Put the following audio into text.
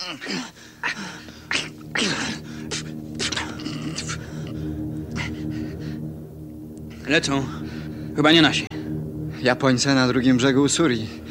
Lecą. Chyba nie nasi. Japońcy na drugim brzegu Ussuri.